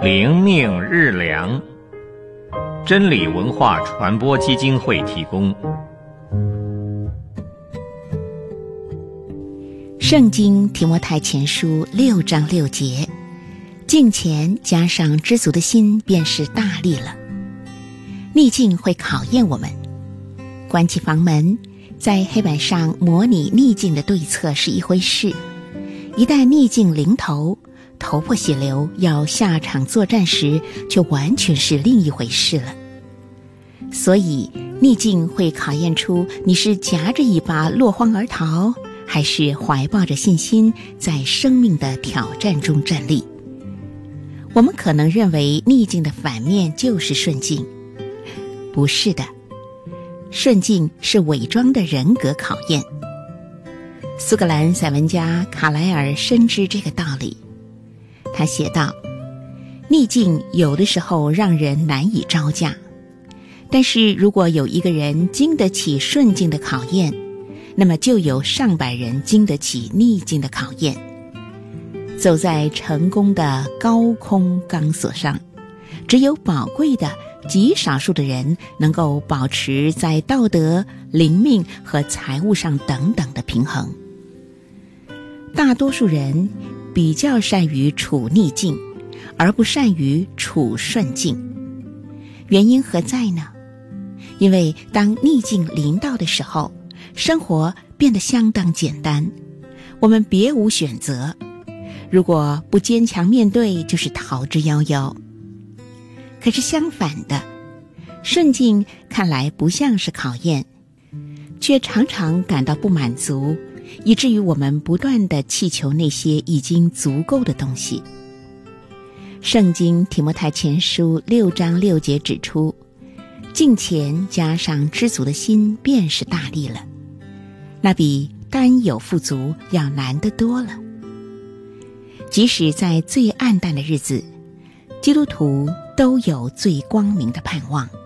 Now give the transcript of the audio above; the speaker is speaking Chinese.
灵命日粮，真理文化传播基金会提供。 圣经提摩太前书6章6节，敬虔加上知足的心，便是大利了。逆境会考验我们，关起房门，在黑板上模拟逆境的对策是一回事，一旦逆境临头，头破血流要下场作战时，就完全是另一回事了。所以逆境会考验出你是夹着尾巴落荒而逃，还是怀抱着信心在生命的挑战中站立。我们可能认为逆境的反面就是顺境，不是的，顺境是伪装的人格考验。苏格兰散文家卡莱尔深知这个道理，他写道，逆境有的时候让人难以招架，但是如果有一个人经得起顺境的考验，那么就有上百人经得起逆境的考验。走在成功的高空钢索上，只有宝贵的极少数的人能够保持在道德、灵命和财务上等等的平衡。大多数人比较善于处逆境，而不善于处顺境。原因何在呢？因为当逆境临到的时候，生活变得相当简单，我们别无选择。如果不坚强面对，就是逃之夭夭。可是相反的，顺境看来不像是考验，却常常感到不满足，以至于我们不断地祈求那些已经足够的东西。圣经提摩太前书6章6节指出，敬虔加上知足的心，便是大利了。那比单有富足要难得多了。即使在最暗淡的日子，基督徒都有最光明的盼望。